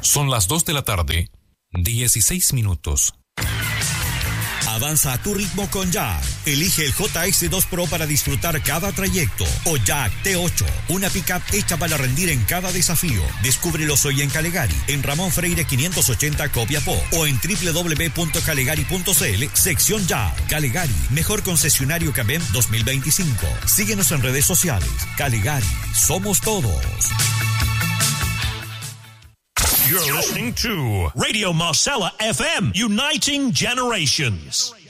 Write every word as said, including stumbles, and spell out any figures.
Son las dos de la tarde, dieciséis minutos. Avanza a tu ritmo con Jack. Elige el J S dos Pro para disfrutar cada trayecto. O Jack T ocho, una pickup hecha para rendir en cada desafío. Descúbrelos hoy en Calegari, en Ramón Freire quinientos ochenta Copiapó, o en doble u doble u doble u punto calegari punto c l, sección Jack. Calegari, mejor concesionario que A B E M dos mil veinticinco. Síguenos en redes sociales. Calegari, somos todos. You're listening to Radio Marcella F M, Uniting Generations.